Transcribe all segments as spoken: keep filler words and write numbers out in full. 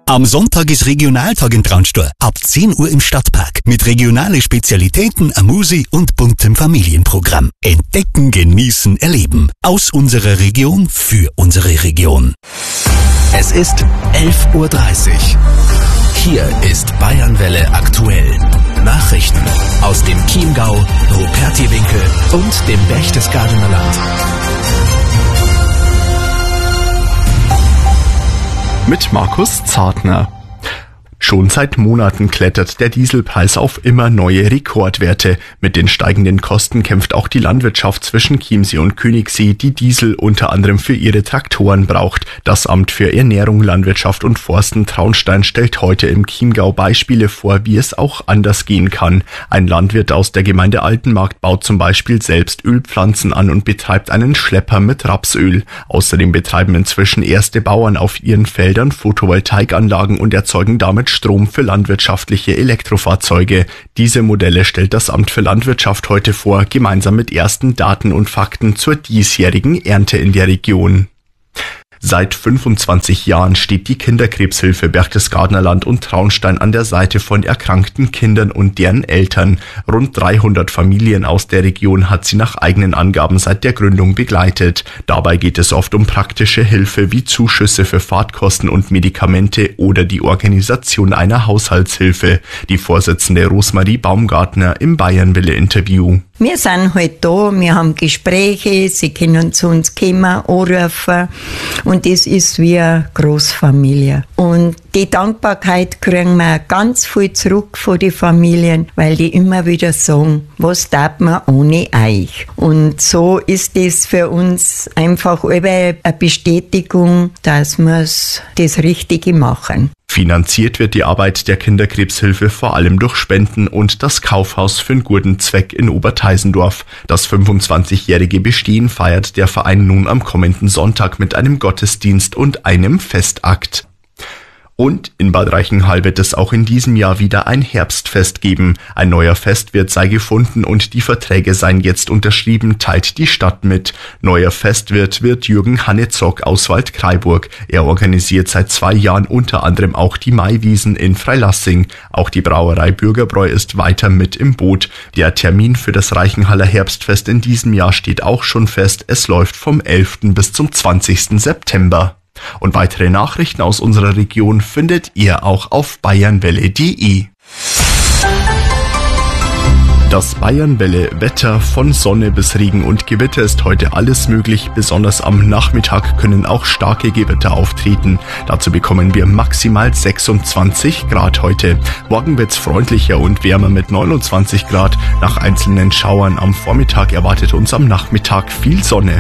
Am Sonntag ist Regionaltag in Traunstein. Ab zehn Uhr im Stadtpark. Mit regionalen Spezialitäten, Amusi und buntem Familienprogramm. Entdecken, genießen, erleben. Aus unserer Region für unsere Region. Es ist elf Uhr dreißig. Hier ist Bayernwelle aktuell. Nachrichten aus dem Chiemgau, Rupertiwinkel und dem Berchtesgadener Land. Mit Markus Zartner. Schon seit Monaten klettert der Dieselpreis auf immer neue Rekordwerte. Mit den steigenden Kosten kämpft auch die Landwirtschaft zwischen Chiemsee und Königssee, die Diesel unter anderem für ihre Traktoren braucht. Das Amt für Ernährung, Landwirtschaft und Forsten Traunstein stellt heute im Chiemgau Beispiele vor, wie es auch anders gehen kann. Ein Landwirt aus der Gemeinde Altenmarkt baut zum Beispiel selbst Ölpflanzen an und betreibt einen Schlepper mit Rapsöl. Außerdem betreiben inzwischen erste Bauern auf ihren Feldern Photovoltaikanlagen und erzeugen damit Strom für landwirtschaftliche Elektrofahrzeuge. Diese Modelle stellt das Amt für Landwirtschaft heute vor, gemeinsam mit ersten Daten und Fakten zur diesjährigen Ernte in der Region. Seit fünfundzwanzig Jahren steht die Kinderkrebshilfe Berchtesgadener Land und Traunstein an der Seite von erkrankten Kindern und deren Eltern. Rund dreihundert Familien aus der Region hat sie nach eigenen Angaben seit der Gründung begleitet. Dabei geht es oft um praktische Hilfe wie Zuschüsse für Fahrtkosten und Medikamente oder die Organisation einer Haushaltshilfe. Die Vorsitzende Rosmarie Baumgartner im Bayernwelle-Interview. Wir sind halt da, wir haben Gespräche, sie können zu uns kommen, anrufen und das ist wie eine Großfamilie. Und die Dankbarkeit kriegen wir ganz viel zurück von den Familien, weil die immer wieder sagen, was tat man ohne euch? Und so ist das für uns einfach eine Bestätigung, dass wir das Richtige machen. Finanziert wird die Arbeit der Kinderkrebshilfe vor allem durch Spenden und das Kaufhaus für einen guten Zweck in Oberteisendorf. Das fünfundzwanzigjährige Bestehen feiert der Verein nun am kommenden Sonntag mit einem Gottesdienst und einem Festakt. Und in Bad Reichenhall wird es auch in diesem Jahr wieder ein Herbstfest geben. Ein neuer Festwirt sei gefunden und die Verträge seien jetzt unterschrieben, teilt die Stadt mit. Neuer Festwirt wird Jürgen Hannezock aus Waldkraiburg. Er organisiert seit zwei Jahren unter anderem auch die Maiwiesen in Freilassing. Auch die Brauerei Bürgerbräu ist weiter mit im Boot. Der Termin für das Reichenhaller Herbstfest in diesem Jahr steht auch schon fest. Es läuft vom elften bis zum zwanzigsten September. Und weitere Nachrichten aus unserer Region findet ihr auch auf bayernwelle punkt de. Das Bayernwelle-Wetter von Sonne bis Regen und Gewitter ist heute alles möglich. Besonders am Nachmittag können auch starke Gewitter auftreten. Dazu bekommen wir maximal sechsundzwanzig Grad heute. Morgen wird's freundlicher und wärmer mit neunundzwanzig Grad. Nach einzelnen Schauern am Vormittag erwartet uns am Nachmittag viel Sonne.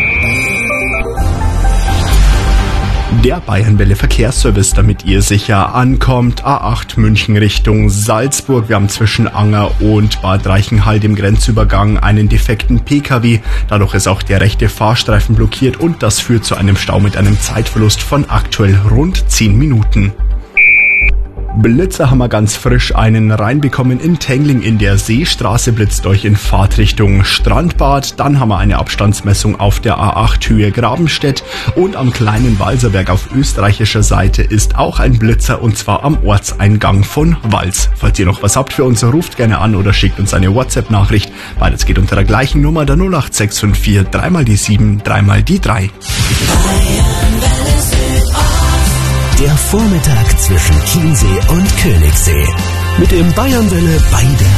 Der Bayernwelle Verkehrsservice, damit ihr sicher ankommt. A acht München Richtung Salzburg. Wir haben zwischen Anger und Bad Reichenhall, dem Grenzübergang, einen defekten P K W. Dadurch ist auch der rechte Fahrstreifen blockiert und das führt zu einem Stau mit einem Zeitverlust von aktuell rund zehn Minuten. Blitzer haben wir ganz frisch einen reinbekommen in Tengling in der Seestraße, blitzt euch in Fahrtrichtung Strandbad. Dann haben wir eine Abstandsmessung auf der A acht Höhe Grabenstedt und am kleinen Walserberg auf österreichischer Seite ist auch ein Blitzer und zwar am Ortseingang von Wals. Falls ihr noch was habt für uns, ruft gerne an oder schickt uns eine WhatsApp-Nachricht. Beides geht unter der gleichen Nummer, der null acht sechs fünf vier, drei mal die sieben, drei mal die drei. Der Vormittag zwischen Chiemsee und Königssee. Mit dem Bayernwelle bei der